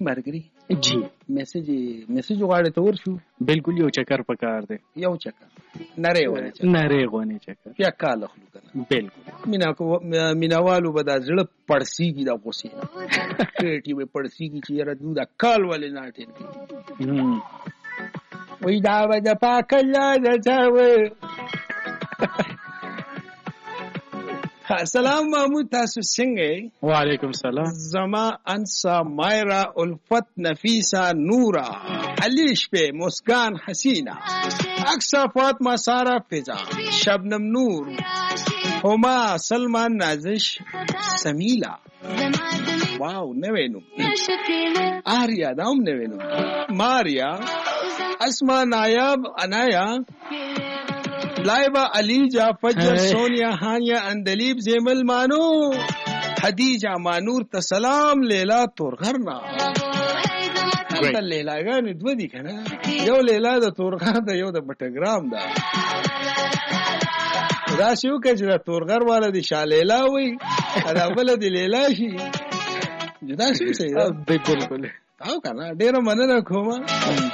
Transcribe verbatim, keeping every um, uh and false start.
مرګري جی میسج میسج غواړي ته ورشو بالکل یو چکر پکار دی یو چکر نری ونه چکر نری غونی چکر بیا کال خلو کنه بالکل مینا کو میناوالو به د زړه پړسیږي د غوسې کېټي به پړسیږي چې یاره دوه کال ولې نه ټین وای دا و د پاکلا د چاوي سلام محمود تاسو څنګه وعلیکم سلام زما انسا مایرا الفت نفیسا نورا علیش په مسکان حسینا اکسا فاطمه سارا فضا شبنم نور هما سلمان نازش سمیلا واو نوې نو آریا داوم نوې نو ماریا اسما نایب انایا لایبا علیجا فجر سونیا هانیا اندلیب زیمل مانو حدیجہ مانور تسلام لیلا تورغرنا دا لیلاګانې دوه دي کنه یو لیلا د تورغر دا یو د بټګرام دا دا شو کچ دا تورغر والا دی شالیلا وي دا بل دی لیلا شي جدا شي صحیح بالکل تاو کنه ډیر مننه کوم